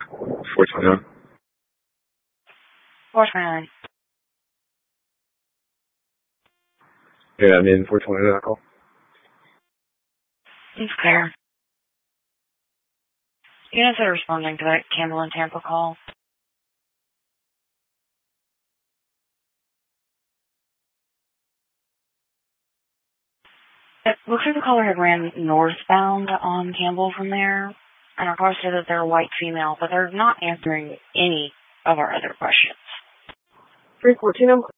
429. 429. Yeah, I'm in 429 that call. It's clear. Units are responding to that Campbell and Tampa call. It looks like the caller had ran northbound on Campbell from there, and our caller said that they're a white female, but they're not answering any of our other questions. 314